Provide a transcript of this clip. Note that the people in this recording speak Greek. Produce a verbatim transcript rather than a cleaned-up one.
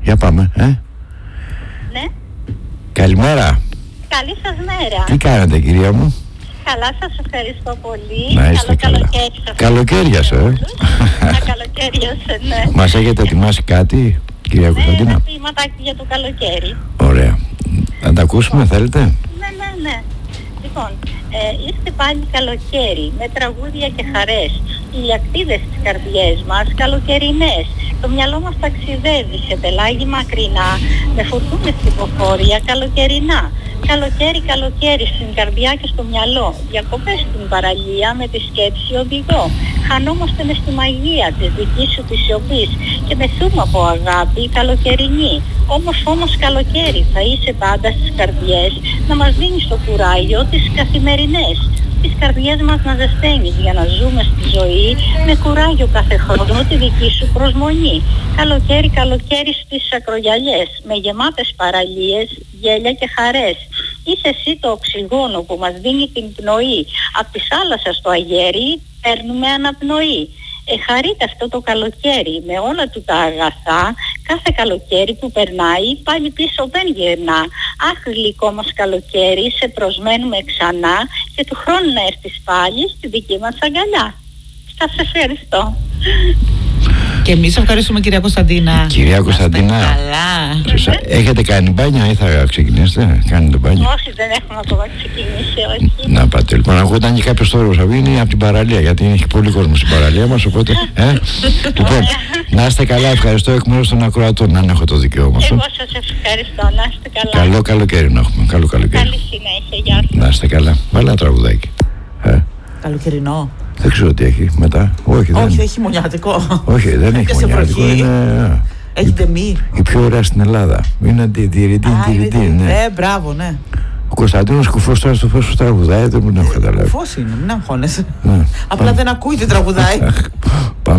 Για πάμε, ε. Ναι. Καλημέρα. Καλή σας μέρα. Τι κάνετε, κυρία μου? Καλά, σας ευχαριστώ πολύ. Να είστε Καλό καλά. καλοκαίρι σας. Καλοκαίριασε, ε. Να καλοκαίριασε, ναι. Μας έχετε ετοιμάσει κάτι, κυρία Ναι, Κωνσταντίνα? ένα ποιηματάκι για το καλοκαίρι. Ωραία. Να τα ακούσουμε, θέλετε? Ναι, ναι, ναι. Λοιπόν, ε, ήρθε πάλι καλοκαίρι με τραγούδια και χαρές. Οι λιακτίδες στις καρδιές μας καλοκαιρινές. Το μυαλό μας ταξιδεύει σε πελάγι μακρινά, με φουρτούνες κυκλοφορία καλοκαιρινά. Καλοκαίρι, καλοκαίρι στην καρδιά και στο μυαλό. Διακοπές στην παραλία με τη σκέψη οδηγώ. Χανόμαστε μες στη μαγεία της δικής σου της σιωπής και μεθούμε από αγάπη καλοκαιρινή. Όμως όμως καλοκαίρι θα είσαι πάντα στις καρδιές, να μας δίνεις το κουράγιο τις καθημερινές. Τις καρδιές μας να ζεσταίνεις για να ζούμε στη ζωή με κουράγιο κάθε χρόνο τη δική σου προσμονή. Καλοκαίρι, καλοκαίρι στις ακρογιαλιές, με γεμάτες παραλίες, γέλια και χαρές. Είσαι εσύ το οξυγόνο που μας δίνει την πνοή. Απ' τη θάλασσα στο αγέρι παίρνουμε αναπνοή. Εχαρείτε αυτό το καλοκαίρι με όλα του τα αγαθά. Κάθε καλοκαίρι που περνάει πάλι πίσω δεν γυρνά. Αχ, γλυκό μας καλοκαίρι, σε προσμένουμε ξανά και του χρόνου να έρθεις πάλι στη δική μας αγκαλιά. Σας ευχαριστώ. Και εμείς ευχαριστούμε, κυρία Κωνσταντίνα. Κυρία Κωνσταντίνα, καλά. έχετε κάνει μπάνια ή θα ξεκινήσετε? Κάνετε μπάνια? Όχι, δεν έχουμε ακόμα ξεκινήσει, όχι. Να πάτε λοιπόν. Εγώ ήταν και κάποιος τώρα θα βγει από την παραλία, γιατί έχει πολύ κόσμο στην παραλία μας, οπότε. Ε? Λοιπόν, να είστε καλά, ευχαριστώ εκ μέρους των ακροατών, αν έχω το δικαίωμα αυτό. Εγώ σας ευχαριστώ, να είστε καλά. Καλό καλοκαίρι να έχουμε. Καλό καλοκαίρι. Καλή συνέχεια, γεια σας. Να είστε καλά. Βάλε ένα τραγουδάκι. Ε? Καλοκαιρινό. Δεν ξέρω τι έχει μετά. Όχι, δεν. Όχι, έχει μονιάτικο. Όχι, δεν έχει μονιάτικο. Είναι... Έχει ντεμή. Η πιο ωραία στην Ελλάδα. Είναι τυριντίν, τυριντίν, ναι. Ε, μπράβο, ναι. Ο Κωνσταντίνος Κουφός τώρα στο φως που τραγουδάει, δεν μου έχω καταλάβει. Κουφός είναι, μην αγχώνεσαι. Ναι. Απλά δεν ακούει τι τραγουδάει.